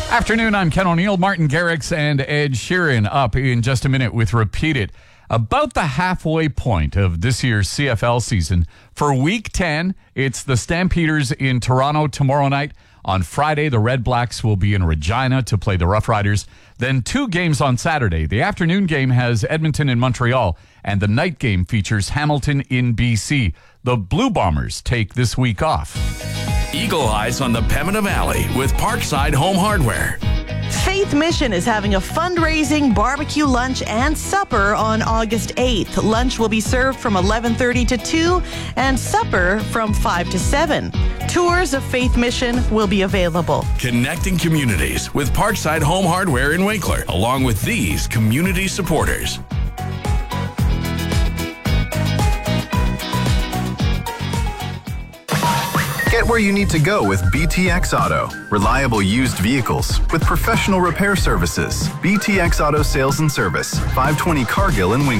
Afternoon, I'm Ken O'Neill. Martin Garrix and Ed Sheeran up in just a minute with Repeat It. About the halfway point of this year's CFL season. For Week 10, it's the Stampeders in Toronto tomorrow night. On Friday, the Red Blacks will be in Regina to play the Rough Riders. Then 2 games on Saturday. The afternoon game has Edmonton and Montreal, and the night game features Hamilton in BC. The Blue Bombers take this week off. Eagle Eyes on the Pembina Valley with Parkside Home Hardware. Faith Mission is having a fundraising barbecue lunch and supper on August 8th. Lunch will be served from 11:30 to 2 and supper from 5 to 7. Tours of Faith Mission will be available. Connecting communities with Parkside Home Hardware in Winkler, along with these community supporters. Get where you need to go with BTX Auto. Reliable used vehicles with professional repair services. BTX Auto Sales and Service, 520 Cargill in Winkler.